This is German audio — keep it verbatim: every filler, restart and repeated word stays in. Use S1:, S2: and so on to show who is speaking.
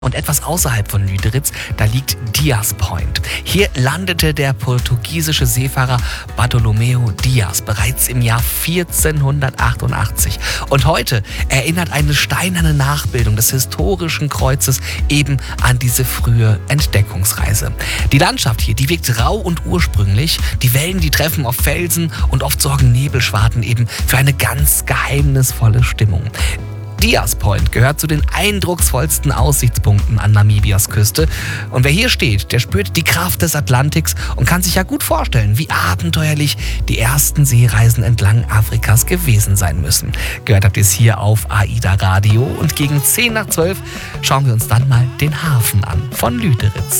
S1: Und etwas außerhalb von Lüderitz, da liegt Diaz Point. Hier landete der portugiesische Seefahrer Bartolomeu Diaz bereits im Jahr vierzehnhundertachtundachtzig. Und heute erinnert eine steinerne Nachbildung des historischen Kreuzes eben an diese frühe Entdeckungsreise. Die Landschaft hier, die wirkt rau und ursprünglich. Die Wellen, die treffen auf Felsen und oft sorgen Nebelschwaden eben für eine ganz geheimnisvolle Stimmung. Diaz Point gehört zu den eindrucksvollsten Aussichtspunkten an Namibias Küste. Und wer hier steht, der spürt die Kraft des Atlantiks und kann sich ja gut vorstellen, wie abenteuerlich die ersten Seereisen entlang Afrikas gewesen sein müssen. Gehört habt ihr es hier auf AIDA Radio und gegen zehn nach zwölf schauen wir uns dann mal den Hafen an von Lüderitz.